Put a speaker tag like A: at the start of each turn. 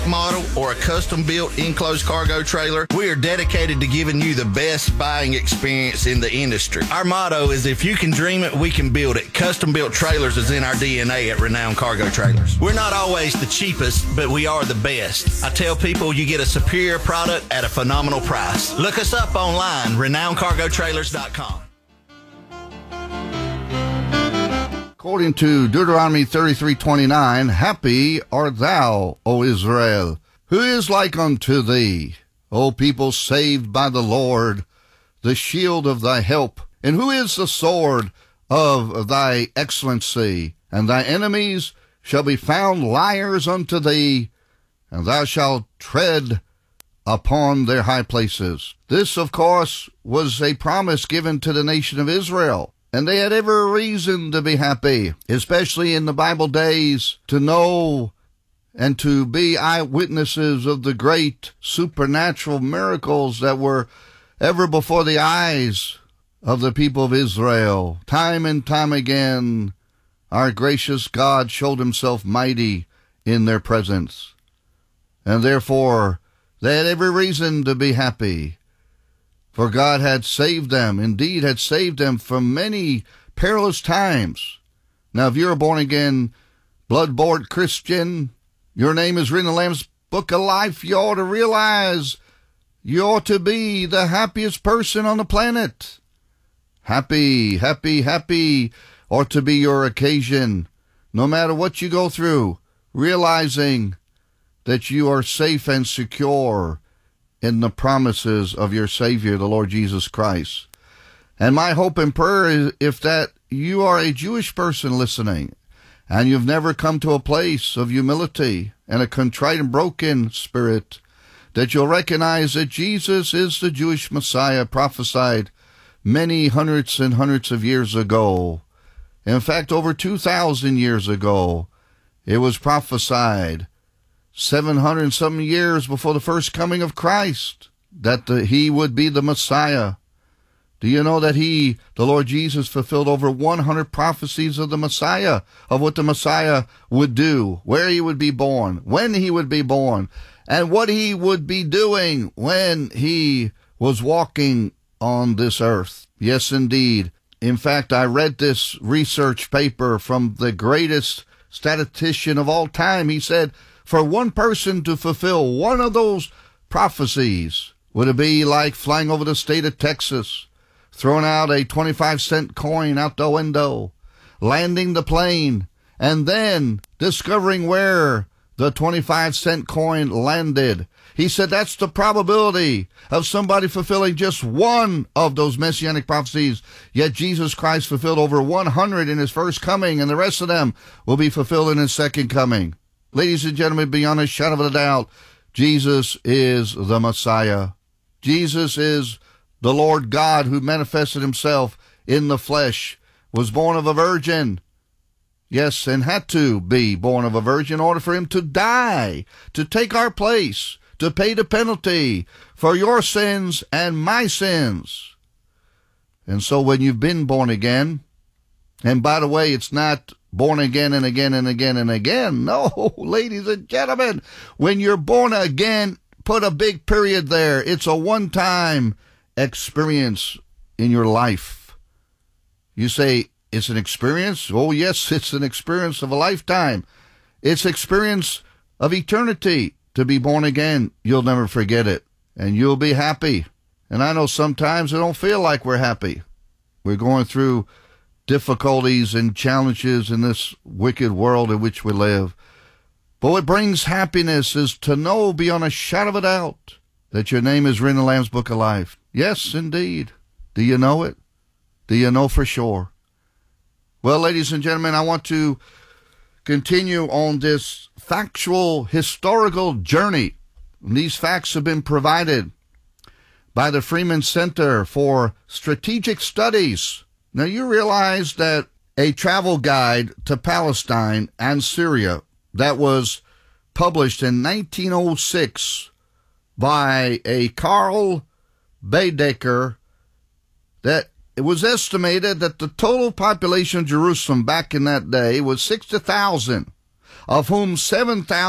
A: model or a custom-built enclosed cargo trailer, we are dedicated to giving you the best buying experience in the industry. Our motto is, if you can dream it, we can build it. Custom-built trailers is in our DNA at Renown Cargo Trailers. We're not always the cheapest, but we are the best. I tell people you get a superior product at a phenomenal price. Look us up online, renowncargotrailers.com.
B: According to Deuteronomy 33:29, happy art thou, O Israel, who is like unto thee, O people saved by the Lord, the shield of thy help, and who is the sword of thy excellency, and thy enemies shall be found liars unto thee, and thou shalt tread upon their high places. This, of course, was a promise given to the nation of Israel. And they had every reason to be happy, especially in the Bible days, to know and to be eyewitnesses of the great supernatural miracles that were ever before the eyes of the people of Israel. Time and time again, our gracious God showed himself mighty in their presence. And therefore, they had every reason to be happy. For God had saved them, indeed had saved them from many perilous times. Now, if you're a born-again, blood-bought Christian, your name is written in the Lamb's Book of Life, you ought to realize you ought to be the happiest person on the planet. Happy, happy, happy ought to be your occasion, no matter what you go through, realizing that you are safe and secure in the promises of your Savior, the Lord Jesus Christ. And my hope and prayer is, if that you are a Jewish person listening, and you've never come to a place of humility and a contrite and broken spirit, that you'll recognize that Jesus is the Jewish Messiah prophesied many hundreds and hundreds of years ago. In fact, over 2,000 years ago, it was prophesied 700 and some years before the first coming of Christ, that he would be the Messiah. Do you know that the Lord Jesus, fulfilled over 100 prophecies of the Messiah, of what the Messiah would do, where he would be born, when he would be born, and what he would be doing when he was walking on this earth? Yes, indeed. In fact, I read this research paper from the greatest statistician of all time. He said, for one person to fulfill one of those prophecies, would it be like flying over the state of Texas, throwing out a 25-cent coin out the window, landing the plane, and then discovering where the 25-cent coin landed? He said that's the probability of somebody fulfilling just one of those messianic prophecies, yet Jesus Christ fulfilled over 100 in his first coming, and the rest of them will be fulfilled in his second coming. Ladies and gentlemen, beyond a shadow of a doubt, Jesus is the Messiah. Jesus is the Lord God who manifested himself in the flesh, was born of a virgin. Yes, and had to be born of a virgin in order for him to die, to take our place, to pay the penalty for your sins and my sins. And so when you've been born again, and by the way, it's not born again and again and again and again. No, ladies and gentlemen, when you're born again, put a big period there. It's a one-time experience in your life. You say, it's an experience? Oh, yes, it's an experience of a lifetime. It's experience of eternity. To be born again, you'll never forget it, and you'll be happy. And I know sometimes it don't feel like we're happy. We're going through difficulties and challenges in this wicked world in which we live. But what brings happiness is to know beyond a shadow of a doubt that your name is written in the Lamb's Book of Life. Yes, indeed. Do you know it? Do you know for sure? Well, ladies and gentlemen, I want to continue on this factual, historical journey. These facts have been provided by the Freeman Center for Strategic Studies. Now, you realize that a travel guide to Palestine and Syria that was published in 1906 by a Carl Baedeker, that it was estimated that the total population of Jerusalem back in that day was 60,000, of whom 7,000